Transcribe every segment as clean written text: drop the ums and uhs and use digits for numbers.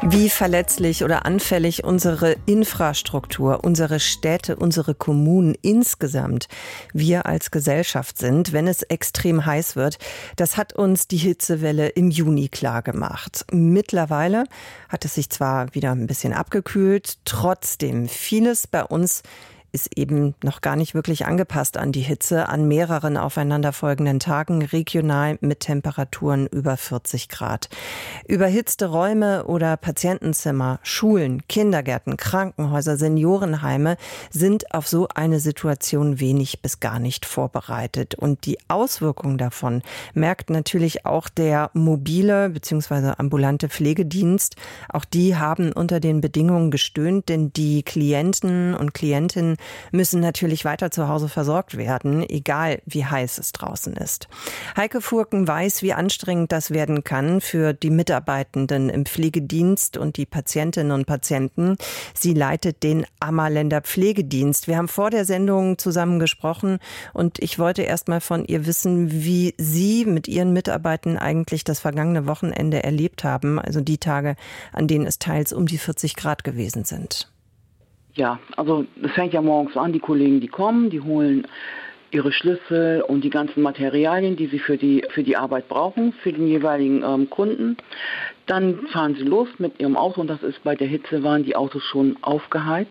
Wie verletzlich oder anfällig unsere Infrastruktur, unsere Städte, unsere Kommunen insgesamt, wir als Gesellschaft sind, wenn es extrem heiß wird, das hat uns die Hitzewelle im Juni klargemacht. Mittlerweile hat es sich zwar wieder ein bisschen abgekühlt, trotzdem vieles bei uns ist eben noch gar nicht wirklich angepasst an die Hitze, an mehreren aufeinanderfolgenden Tagen, regional mit Temperaturen über 40 Grad. Überhitzte Räume oder Patientenzimmer, Schulen, Kindergärten, Krankenhäuser, Seniorenheime sind auf so eine Situation wenig bis gar nicht vorbereitet. Und die Auswirkungen davon merkt natürlich auch der mobile bzw. ambulante Pflegedienst. Auch die haben unter den Bedingungen gestöhnt, denn die Klienten und Klientinnen müssen natürlich weiter zu Hause versorgt werden, egal wie heiß es draußen ist. Heike Furken weiß, wie anstrengend das werden kann für die Mitarbeitenden im Pflegedienst und die Patientinnen und Patienten. Sie leitet den Ammerländer Pflegedienst. Wir haben vor der Sendung zusammen gesprochen und ich wollte erst mal von ihr wissen, wie Sie mit Ihren Mitarbeitern eigentlich das vergangene Wochenende erlebt haben, also die Tage, an denen es teils um die 40 Grad gewesen sind. Ja, also es fängt ja morgens an, die Kollegen, die kommen, die holen ihre Schlüssel und die ganzen Materialien, die sie für die Arbeit brauchen, für den jeweiligen Kunden. Dann fahren sie los mit ihrem Auto und das ist bei der Hitze, waren die Autos schon aufgeheizt.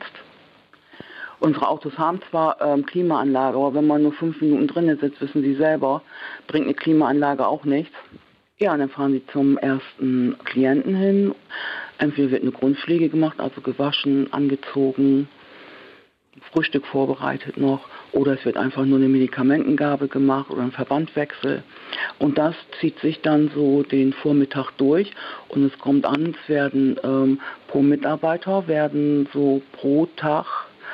Unsere Autos haben zwar Klimaanlage, aber wenn man nur 5 Minuten drinnen sitzt, wissen Sie selber, bringt eine Klimaanlage auch nichts. Ja, und dann fahren sie zum ersten Klienten hin. Entweder wird eine Grundpflege gemacht, also gewaschen, angezogen, Frühstück vorbereitet noch, oder es wird einfach nur eine Medikamentengabe gemacht oder ein Verbandwechsel. Und das zieht sich dann so den Vormittag durch und es kommt an, es werden pro Mitarbeiter werden so pro Tag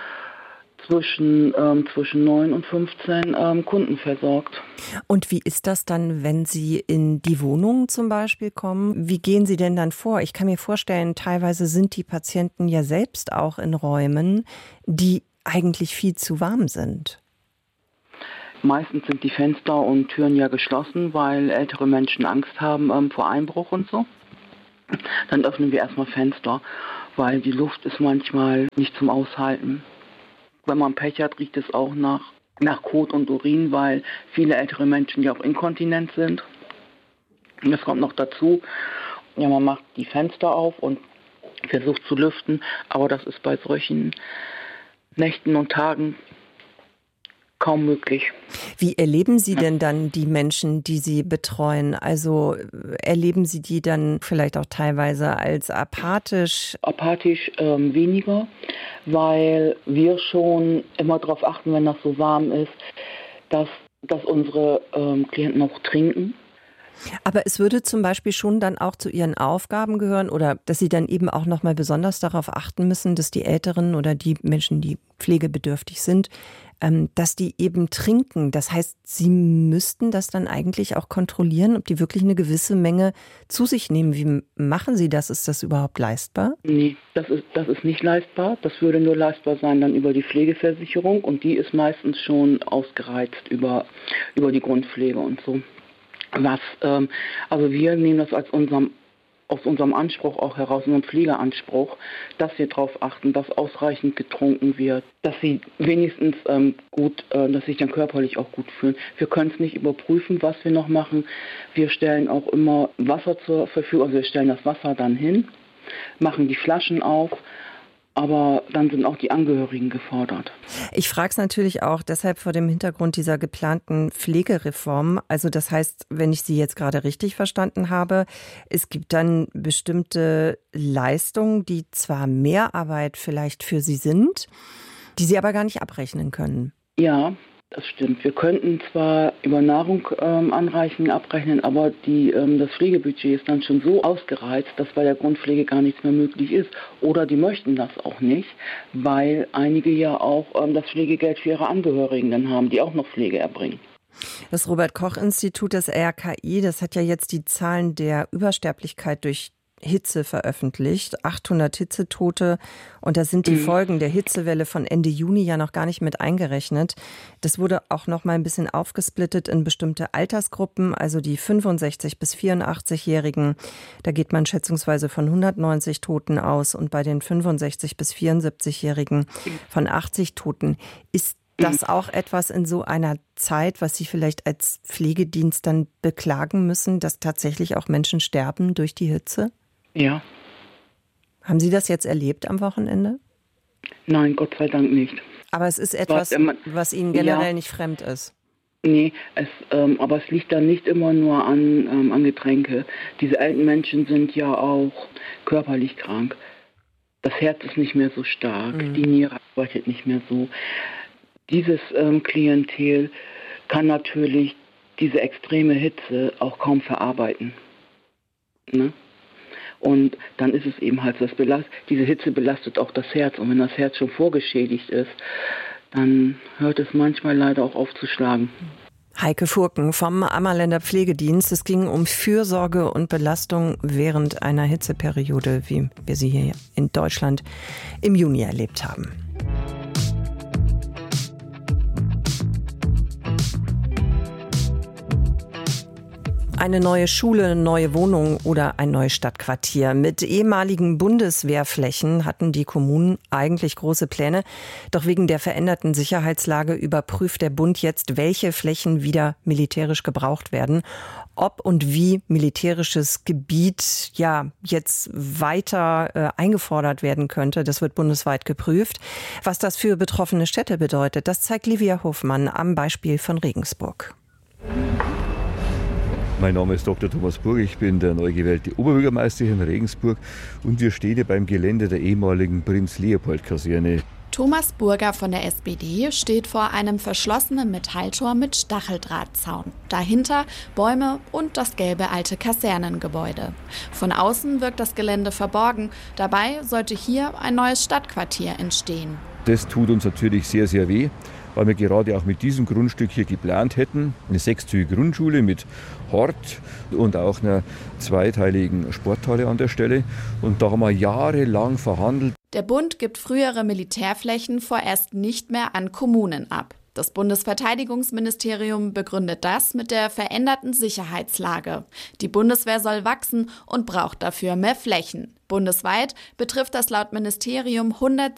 zwischen 9 und 15 Kunden versorgt. Und wie ist das dann, wenn Sie in die Wohnungen zum Beispiel kommen? Wie gehen Sie denn dann vor? Ich kann mir vorstellen, teilweise sind die Patienten ja selbst auch in Räumen, die eigentlich viel zu warm sind. Meistens sind die Fenster und Türen ja geschlossen, weil ältere Menschen Angst haben vor Einbruch und so. Dann öffnen wir erstmal Fenster, weil die Luft ist manchmal nicht zum Aushalten. Wenn man Pech hat, riecht es auch nach Kot und Urin, weil viele ältere Menschen ja auch inkontinent sind. Und das kommt noch dazu. Ja, man macht die Fenster auf und versucht zu lüften, aber das ist bei solchen Nächten und Tagen kaum möglich. Wie erleben Sie denn dann die Menschen, die Sie betreuen? Also erleben Sie die dann vielleicht auch teilweise als apathisch? Apathisch weniger, weil wir schon immer darauf achten, wenn das so warm ist, dass unsere Klienten auch trinken. Aber es würde zum Beispiel schon dann auch zu Ihren Aufgaben gehören oder dass Sie dann eben auch nochmal besonders darauf achten müssen, dass die Älteren oder die Menschen, die pflegebedürftig sind, dass die eben trinken. Das heißt, Sie müssten das dann eigentlich auch kontrollieren, ob die wirklich eine gewisse Menge zu sich nehmen. Wie machen Sie das? Ist das überhaupt leistbar? Nee, das ist nicht leistbar. Das würde nur leistbar sein dann über die Pflegeversicherung und die ist meistens schon ausgereizt über die Grundpflege und so. Also wir nehmen das aus unserem Anspruch auch heraus, unserem Pflegeanspruch, dass wir darauf achten, dass ausreichend getrunken wird, dass sie wenigstens dass sich dann körperlich auch gut fühlen. Wir können es nicht überprüfen, was wir noch machen. Wir stellen auch immer Wasser zur Verfügung, also wir stellen das Wasser dann hin, machen die Flaschen auf, aber dann sind auch die Angehörigen gefordert. Ich frage es natürlich auch deshalb vor dem Hintergrund dieser geplanten Pflegereform. Also das heißt, wenn ich Sie jetzt gerade richtig verstanden habe, es gibt dann bestimmte Leistungen, die zwar Mehrarbeit vielleicht für Sie sind, die Sie aber gar nicht abrechnen können. Ja, das stimmt. Wir könnten zwar über Nahrung abrechnen, aber das Pflegebudget ist dann schon so ausgereizt, dass bei der Grundpflege gar nichts mehr möglich ist. Oder die möchten das auch nicht, weil einige ja auch das Pflegegeld für ihre Angehörigen dann haben, die auch noch Pflege erbringen. Das Robert-Koch-Institut, das RKI, das hat ja jetzt die Zahlen der Übersterblichkeit durch Hitze veröffentlicht, 800 Hitzetote. Und da sind die Folgen der Hitzewelle von Ende Juni ja noch gar nicht mit eingerechnet. Das wurde auch noch mal ein bisschen aufgesplittet in bestimmte Altersgruppen, also die 65- bis 84-Jährigen. Da geht man schätzungsweise von 190 Toten aus und bei den 65- bis 74-Jährigen von 80 Toten. Ist das auch etwas in so einer Zeit, was Sie vielleicht als Pflegedienst dann beklagen müssen, dass tatsächlich auch Menschen sterben durch die Hitze? Ja. Haben Sie das jetzt erlebt am Wochenende? Nein, Gott sei Dank nicht. Aber es ist etwas, was Ihnen generell nicht fremd ist. Nee, aber es liegt dann nicht immer nur an Getränke. Diese alten Menschen sind ja auch körperlich krank. Das Herz ist nicht mehr so stark, die Niere arbeitet nicht mehr so. Dieses Klientel kann natürlich diese extreme Hitze auch kaum verarbeiten. Ne? Und dann ist es eben halt so, diese Hitze belastet auch das Herz. Und wenn das Herz schon vorgeschädigt ist, dann hört es manchmal leider auch auf zu schlagen. Heike Furken vom Ammerländer Pflegedienst. Es ging um Fürsorge und Belastung während einer Hitzeperiode, wie wir sie hier in Deutschland im Juni erlebt haben. Eine neue Schule, eine neue Wohnung oder ein neues Stadtquartier. Mit ehemaligen Bundeswehrflächen hatten die Kommunen eigentlich große Pläne. Doch wegen der veränderten Sicherheitslage überprüft der Bund jetzt, welche Flächen wieder militärisch gebraucht werden. Ob und wie militärisches Gebiet jetzt weiter eingefordert werden könnte, das wird bundesweit geprüft. Was das für betroffene Städte bedeutet, das zeigt Livia Hofmann am Beispiel von Regensburg. Mein Name ist Dr. Thomas Burg, ich bin der neu gewählte Oberbürgermeister hier in Regensburg und wir stehen hier beim Gelände der ehemaligen Prinz-Leopold-Kaserne. Thomas Burger von der SPD steht vor einem verschlossenen Metalltor mit Stacheldrahtzaun. Dahinter Bäume und das gelbe alte Kasernengebäude. Von außen wirkt das Gelände verborgen, dabei sollte hier ein neues Stadtquartier entstehen. Das tut uns natürlich sehr, sehr weh, weil wir gerade auch mit diesem Grundstück hier geplant hätten. Eine 6-zügige Grundschule mit Hort und auch einer zweiteiligen Sporthalle an der Stelle. Und da haben wir jahrelang verhandelt. Der Bund gibt frühere Militärflächen vorerst nicht mehr an Kommunen ab. Das Bundesverteidigungsministerium begründet das mit der veränderten Sicherheitslage. Die Bundeswehr soll wachsen und braucht dafür mehr Flächen. Bundesweit betrifft das laut Ministerium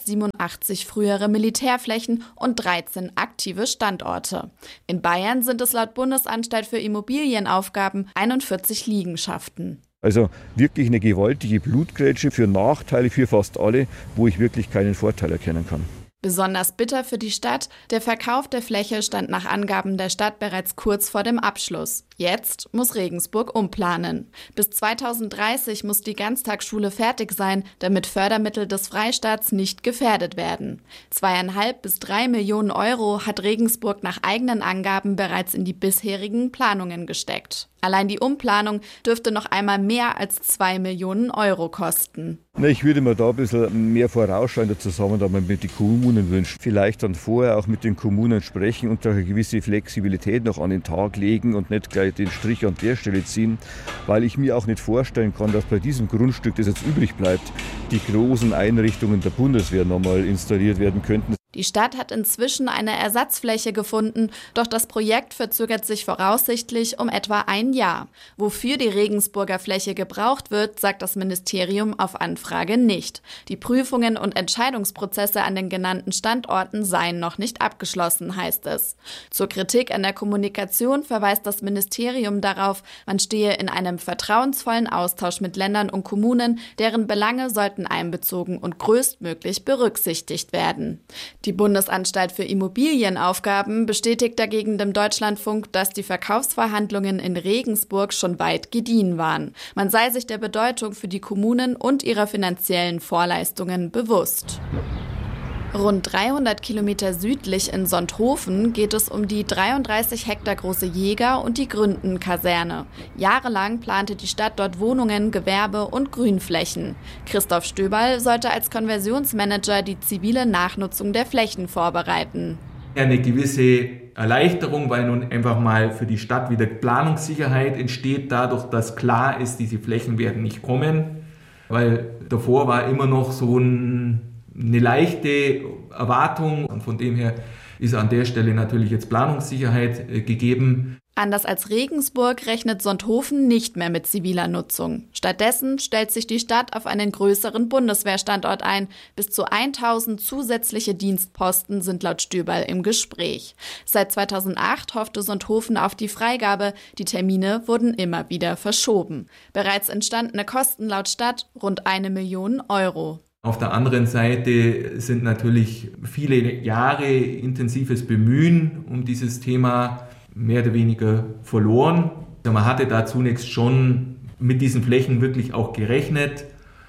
187 frühere Militärflächen und 13 aktive Standorte. In Bayern sind es laut Bundesanstalt für Immobilienaufgaben 41 Liegenschaften. Also wirklich eine gewaltige Blutgrätsche für Nachteile für fast alle, wo ich wirklich keinen Vorteil erkennen kann. Besonders bitter für die Stadt, der Verkauf der Fläche stand nach Angaben der Stadt bereits kurz vor dem Abschluss. Jetzt muss Regensburg umplanen. Bis 2030 muss die Ganztagsschule fertig sein, damit Fördermittel des Freistaats nicht gefährdet werden. 2,5 bis 3 Millionen Euro hat Regensburg nach eigenen Angaben bereits in die bisherigen Planungen gesteckt. Allein die Umplanung dürfte noch einmal mehr als 2 Millionen Euro kosten. Ich würde mir da ein bisschen mehr vorausschauender Zusammenarbeit mit den Kommunen wünschen. Vielleicht dann vorher auch mit den Kommunen sprechen und eine gewisse Flexibilität noch an den Tag legen und nicht gleich den Strich an der Stelle ziehen, weil ich mir auch nicht vorstellen kann, dass bei diesem Grundstück, das jetzt übrig bleibt, die großen Einrichtungen der Bundeswehr nochmal installiert werden könnten. Die Stadt hat inzwischen eine Ersatzfläche gefunden, doch das Projekt verzögert sich voraussichtlich um etwa ein Jahr. Wofür die Regensburger Fläche gebraucht wird, sagt das Ministerium auf Anfrage nicht. Die Prüfungen und Entscheidungsprozesse an den genannten Standorten seien noch nicht abgeschlossen, heißt es. Zur Kritik an der Kommunikation verweist das Ministerium darauf, man stehe in einem vertrauensvollen Austausch mit Ländern und Kommunen, deren Belange sollten einbezogen und größtmöglich berücksichtigt werden. Die Bundesanstalt für Immobilienaufgaben bestätigt dagegen dem Deutschlandfunk, dass die Verkaufsverhandlungen in Regensburg schon weit gediehen waren. Man sei sich der Bedeutung für die Kommunen und ihrer finanziellen Vorleistungen bewusst. Rund 300 Kilometer südlich in Sonthofen geht es um die 33 Hektar große Jäger- und die Gründen-Kaserne. Jahrelang plante die Stadt dort Wohnungen, Gewerbe und Grünflächen. Christoph Stöberl sollte als Konversionsmanager die zivile Nachnutzung der Flächen vorbereiten. Eine gewisse Erleichterung, weil nun einfach mal für die Stadt wieder Planungssicherheit entsteht, dadurch, dass klar ist, diese Flächen werden nicht kommen. weil davor war immer noch so eine leichte Erwartung und von dem her ist an der Stelle natürlich jetzt Planungssicherheit gegeben. Anders als Regensburg rechnet Sonthofen nicht mehr mit ziviler Nutzung. Stattdessen stellt sich die Stadt auf einen größeren Bundeswehrstandort ein. Bis zu 1000 zusätzliche Dienstposten sind laut Stöberl im Gespräch. Seit 2008 hoffte Sonthofen auf die Freigabe. Die Termine wurden immer wieder verschoben. Bereits entstandene Kosten laut Stadt rund 1 Million Euro. Auf der anderen Seite sind natürlich viele Jahre intensives Bemühen um dieses Thema mehr oder weniger verloren. Man hatte da zunächst schon mit diesen Flächen wirklich auch gerechnet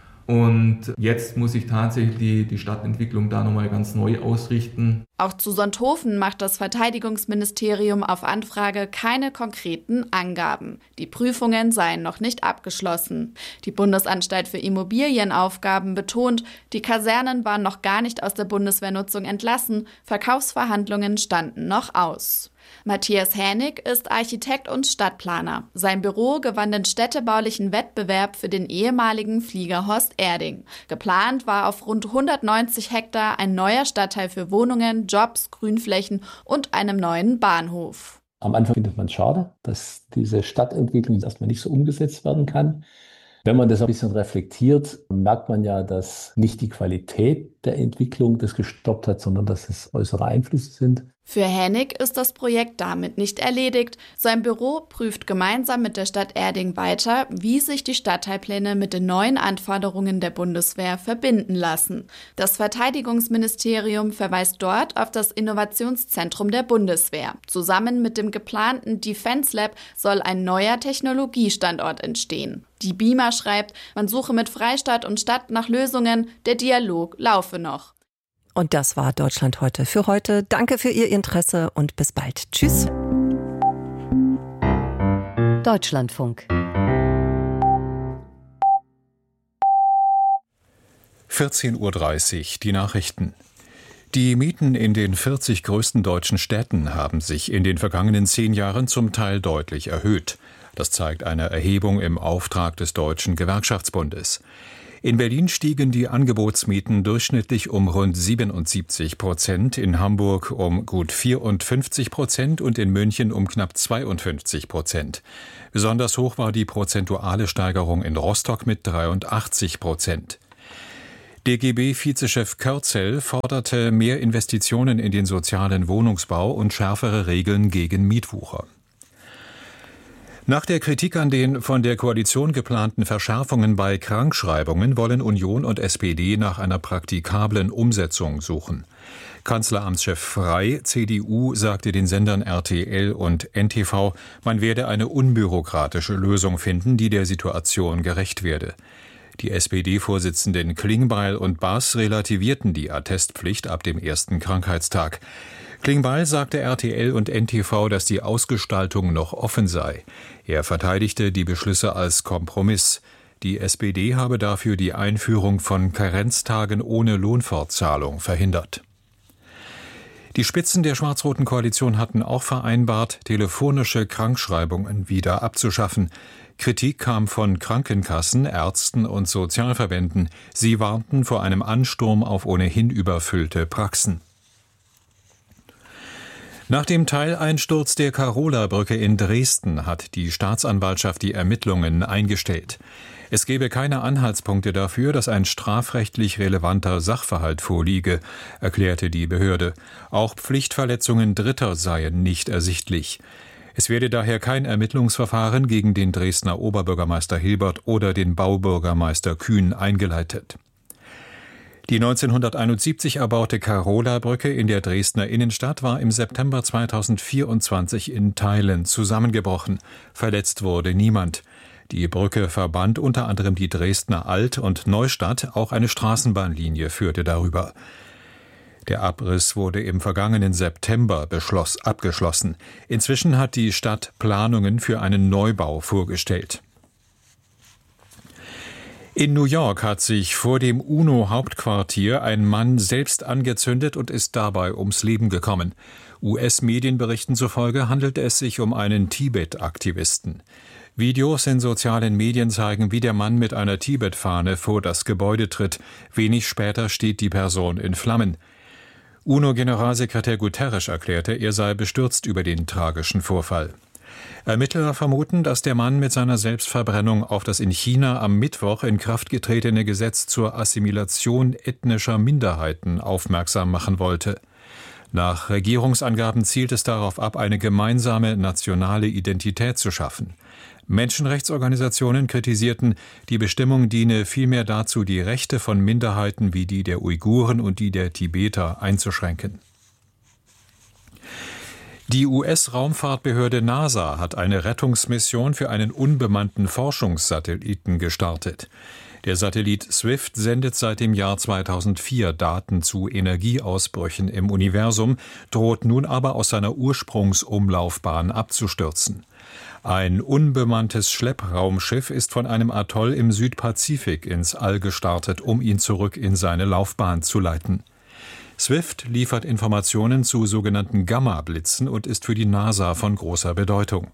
und jetzt muss sich tatsächlich die Stadtentwicklung da nochmal ganz neu ausrichten. Auch zu Sonthofen macht das Verteidigungsministerium auf Anfrage keine konkreten Angaben. Die Prüfungen seien noch nicht abgeschlossen. Die Bundesanstalt für Immobilienaufgaben betont, die Kasernen waren noch gar nicht aus der Bundeswehrnutzung entlassen, Verkaufsverhandlungen standen noch aus. Matthias Hänig ist Architekt und Stadtplaner. Sein Büro gewann den städtebaulichen Wettbewerb für den ehemaligen Flieger Horst Erding. Geplant war auf rund 190 Hektar ein neuer Stadtteil für Wohnungen, Jobs, Grünflächen und einem neuen Bahnhof. Am Anfang findet man es schade, dass diese Stadtentwicklung erstmal nicht so umgesetzt werden kann. Wenn man das ein bisschen reflektiert, merkt man ja, dass nicht die Qualität der Entwicklung das gestoppt hat, sondern dass es äußere Einflüsse sind. Für Hänig ist das Projekt damit nicht erledigt. Sein Büro prüft gemeinsam mit der Stadt Erding weiter, wie sich die Stadtteilpläne mit den neuen Anforderungen der Bundeswehr verbinden lassen. Das Verteidigungsministerium verweist dort auf das Innovationszentrum der Bundeswehr. Zusammen mit dem geplanten Defense Lab soll ein neuer Technologiestandort entstehen. Die BIMA schreibt, man suche mit Freistaat und Stadt nach Lösungen, der Dialog laufe noch. Und das war Deutschland heute für heute. Danke für Ihr Interesse und bis bald. Tschüss. Deutschlandfunk. 14:30 Uhr, die Nachrichten. Die Mieten in den 40 größten deutschen Städten haben sich in den vergangenen 10 Jahren zum Teil deutlich erhöht. Das zeigt eine Erhebung im Auftrag des Deutschen Gewerkschaftsbundes. In Berlin stiegen die Angebotsmieten durchschnittlich um rund 77%, in Hamburg um gut 54% und in München um knapp 52%. Besonders hoch war die prozentuale Steigerung in Rostock mit 83%. DGB-Vizechef Körzel forderte mehr Investitionen in den sozialen Wohnungsbau und schärfere Regeln gegen Mietwucher. Nach der Kritik an den von der Koalition geplanten Verschärfungen bei Krankschreibungen wollen Union und SPD nach einer praktikablen Umsetzung suchen. Kanzleramtschef Frey, CDU, sagte den Sendern RTL und NTV, man werde eine unbürokratische Lösung finden, die der Situation gerecht werde. Die SPD-Vorsitzenden Klingbeil und Baas relativierten die Attestpflicht ab dem ersten Krankheitstag. Klingbeil sagte RTL und NTV, dass die Ausgestaltung noch offen sei. Er verteidigte die Beschlüsse als Kompromiss. Die SPD habe dafür die Einführung von Karenztagen ohne Lohnfortzahlung verhindert. Die Spitzen der schwarz-roten Koalition hatten auch vereinbart, telefonische Krankschreibungen wieder abzuschaffen. Kritik kam von Krankenkassen, Ärzten und Sozialverbänden. Sie warnten vor einem Ansturm auf ohnehin überfüllte Praxen. Nach dem Teileinsturz der Karola-Brücke in Dresden hat die Staatsanwaltschaft die Ermittlungen eingestellt. Es gebe keine Anhaltspunkte dafür, dass ein strafrechtlich relevanter Sachverhalt vorliege, erklärte die Behörde. Auch Pflichtverletzungen Dritter seien nicht ersichtlich. Es werde daher kein Ermittlungsverfahren gegen den Dresdner Oberbürgermeister Hilbert oder den Baubürgermeister Kühn eingeleitet. Die 1971 erbaute Karola-Brücke in der Dresdner Innenstadt war im September 2024 in Teilen zusammengebrochen. Verletzt wurde niemand. Die Brücke verband unter anderem die Dresdner Alt- und Neustadt, auch eine Straßenbahnlinie führte darüber. Der Abriss wurde im vergangenen September abgeschlossen. Inzwischen hat die Stadt Planungen für einen Neubau vorgestellt. In New York hat sich vor dem UNO-Hauptquartier ein Mann selbst angezündet und ist dabei ums Leben gekommen. US-Medienberichten zufolge handelte es sich um einen Tibet-Aktivisten. Videos in sozialen Medien zeigen, wie der Mann mit einer Tibet-Fahne vor das Gebäude tritt. Wenig später steht die Person in Flammen. UNO-Generalsekretär Guterres erklärte, er sei bestürzt über den tragischen Vorfall. Ermittler vermuten, dass der Mann mit seiner Selbstverbrennung auf das in China am Mittwoch in Kraft getretene Gesetz zur Assimilation ethnischer Minderheiten aufmerksam machen wollte. Nach Regierungsangaben zielt es darauf ab, eine gemeinsame nationale Identität zu schaffen. Menschenrechtsorganisationen kritisierten, die Bestimmung diene vielmehr dazu, die Rechte von Minderheiten wie die der Uiguren und die der Tibeter einzuschränken. Die US-Raumfahrtbehörde NASA hat eine Rettungsmission für einen unbemannten Forschungssatelliten gestartet. Der Satellit Swift sendet seit dem Jahr 2004 Daten zu Energieausbrüchen im Universum, droht nun aber aus seiner Ursprungsumlaufbahn abzustürzen. Ein unbemanntes Schleppraumschiff ist von einem Atoll im Südpazifik ins All gestartet, um ihn zurück in seine Laufbahn zu leiten. Swift liefert Informationen zu sogenannten Gamma-Blitzen und ist für die NASA von großer Bedeutung.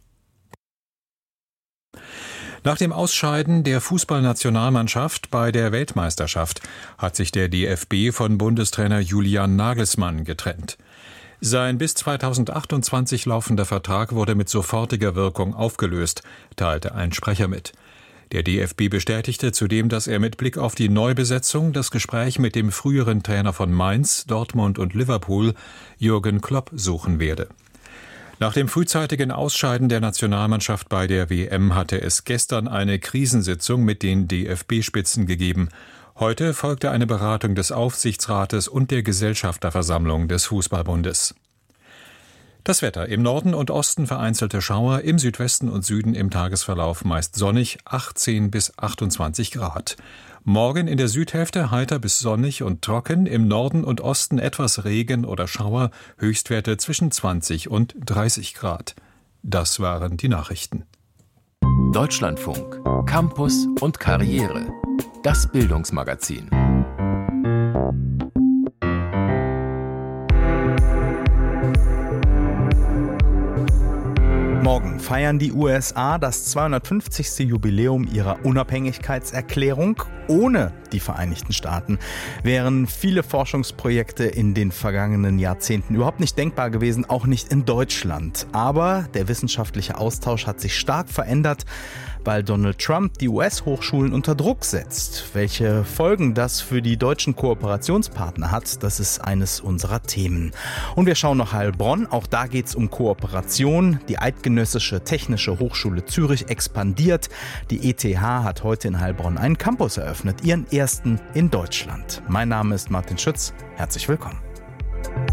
Nach dem Ausscheiden der Fußballnationalmannschaft bei der Weltmeisterschaft hat sich der DFB von Bundestrainer Julian Nagelsmann getrennt. Sein bis 2028 laufender Vertrag wurde mit sofortiger Wirkung aufgelöst, teilte ein Sprecher mit. Der DFB bestätigte zudem, dass er mit Blick auf die Neubesetzung das Gespräch mit dem früheren Trainer von Mainz, Dortmund und Liverpool, Jürgen Klopp, suchen werde. Nach dem frühzeitigen Ausscheiden der Nationalmannschaft bei der WM hatte es gestern eine Krisensitzung mit den DFB-Spitzen gegeben. Heute folgte eine Beratung des Aufsichtsrates und der Gesellschafterversammlung des Fußballbundes. Das Wetter: im Norden und Osten vereinzelte Schauer, im Südwesten und Süden im Tagesverlauf meist sonnig, 18 bis 28 Grad. Morgen in der Südhälfte heiter bis sonnig und trocken, im Norden und Osten etwas Regen oder Schauer, Höchstwerte zwischen 20 und 30 Grad. Das waren die Nachrichten. Deutschlandfunk, Campus und Karriere. Das Bildungsmagazin. Morgen feiern die USA das 250. Jubiläum ihrer Unabhängigkeitserklärung. Ohne die Vereinigten Staaten wären viele Forschungsprojekte in den vergangenen Jahrzehnten überhaupt nicht denkbar gewesen, auch nicht in Deutschland. Aber der wissenschaftliche Austausch hat sich stark verändert, weil Donald Trump die US-Hochschulen unter Druck setzt. Welche Folgen das für die deutschen Kooperationspartner hat, das ist eines unserer Themen. Und wir schauen nach Heilbronn. Auch da geht es um Kooperation. Die Eidgenössische Technische Hochschule Zürich expandiert. Die ETH hat heute in Heilbronn einen Campus eröffnet, ihren ersten in Deutschland. Mein Name ist Martin Schütz. Herzlich willkommen.